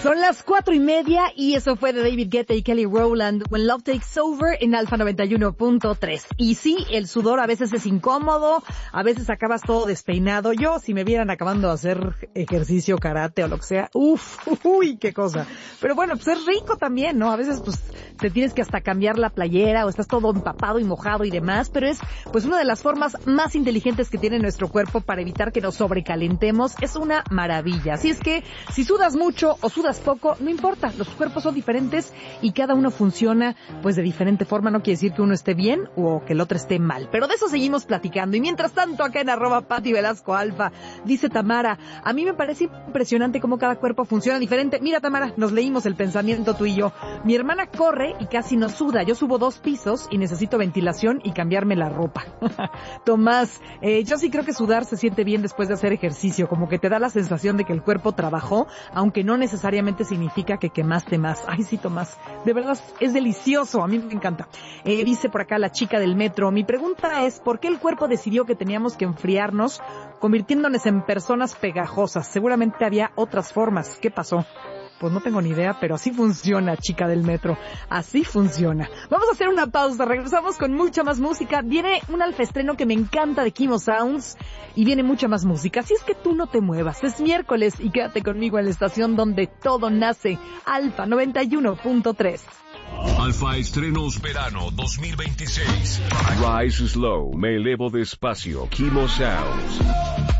Son las 4:30 y eso fue de David Guetta y Kelly Rowland, When Love Takes Over en Alfa 91.3. Y sí, el sudor a veces es incómodo, a veces acabas todo despeinado. Yo, si me vieran acabando de hacer ejercicio, karate o lo que sea, uy, qué cosa. Pero bueno, pues es rico también, ¿no? A veces pues te tienes que hasta cambiar la playera o estás todo empapado y mojado y demás, pero es pues una de las formas más inteligentes que tiene nuestro cuerpo para evitar que nos sobrecalentemos. Es una maravilla. Así es que si sudas mucho o sudas poco, no importa, los cuerpos son diferentes y cada uno funciona pues de diferente forma. No quiere decir que uno esté bien o que el otro esté mal, pero de eso seguimos platicando. Y mientras tanto, acá en @PattyVelascoAlfa, dice Tamara, a mí me parece impresionante cómo cada cuerpo funciona diferente. Mira, Tamara, nos leímos el pensamiento tú y yo. Mi hermana corre y casi no suda. Yo subo 2 pisos y necesito ventilación y cambiarme la ropa. Tomás, yo sí creo que sudar se siente bien después de hacer ejercicio, como que te da la sensación de que el cuerpo trabajó, aunque no necesariamente significa que quemaste más. Ay, sí, Tomás, de verdad es delicioso, a mí me encanta. Dice por acá la chica del metro, mi pregunta es, ¿por qué el cuerpo decidió que teníamos que enfriarnos convirtiéndonos en personas pegajosas? Seguramente había otras formas. ¿Qué pasó? Pues no tengo ni idea, pero así funciona, chica del metro. Así funciona. Vamos a hacer una pausa, regresamos con mucha más música. Viene un alfaestreno que me encanta de Kimo Sounds y viene mucha más música. Así es que tú no te muevas. Es miércoles y quédate conmigo en la estación donde todo nace. Alfa 91.3. Alfa Estrenos Verano 2026. Rise Slow, me elevo despacio. Kimo Sounds.